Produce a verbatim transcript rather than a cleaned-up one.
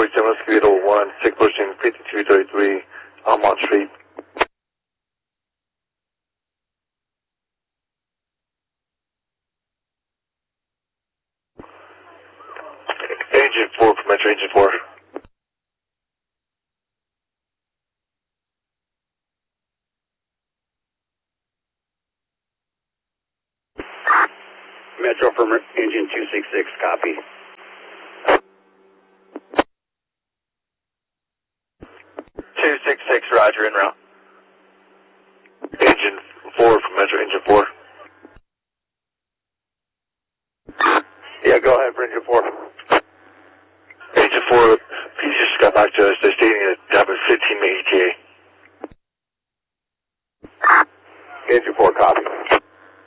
forty-seven, Escobedo one, six pushing fifty-two thirty-three, Almont Street. Engine four for Metro, engine four. Metro for engine two six six, copy. two six six, roger, en route. Engine four for Metro, engine four. Yeah, go ahead for engine four. Engine four, he just got back to us. They're stating that they have a fifteen minute E T A. Engine four, copy.